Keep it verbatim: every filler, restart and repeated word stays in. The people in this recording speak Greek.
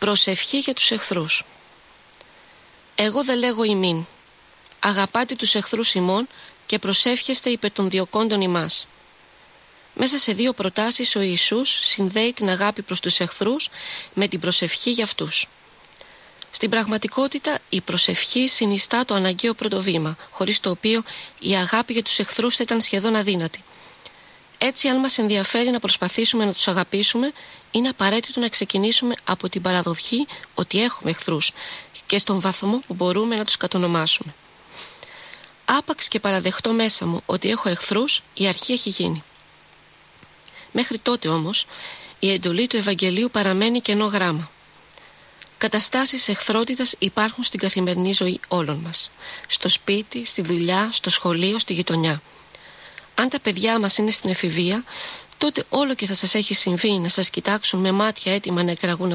Προσευχή για τους εχθρούς. Εγώ δε λέγω ημίν, αγαπάτε τους εχθρούς ημών και προσεύχεστε υπέρ των διωκόντων ημάς. Μέσα σε δύο προτάσεις ο Ιησούς συνδέει την αγάπη προς τους εχθρούς με την προσευχή για αυτούς. Στην πραγματικότητα η προσευχή συνιστά το αναγκαίο πρώτο βήμα, χωρίς το οποίο η αγάπη για τους εχθρούς θα ήταν σχεδόν αδύνατη. Έτσι, αν μας ενδιαφέρει να προσπαθήσουμε να τους αγαπήσουμε, είναι απαραίτητο να ξεκινήσουμε από την παραδοχή ότι έχουμε εχθρούς και στον βαθμό που μπορούμε να τους κατονομάσουμε. Άπαξ και παραδεχτώ μέσα μου ότι έχω εχθρούς, η αρχή έχει γίνει. Μέχρι τότε όμως, η εντολή του Ευαγγελίου παραμένει κενό γράμμα. Καταστάσεις εχθρότητας υπάρχουν στην καθημερινή ζωή όλων μας. Στο σπίτι, στη δουλειά, στο σχολείο, στη γειτονιά. Αν τα παιδιά μας είναι στην εφηβεία, τότε όλο και θα σας έχει συμβεί να σας κοιτάξουν με μάτια έτοιμα να εκραγούν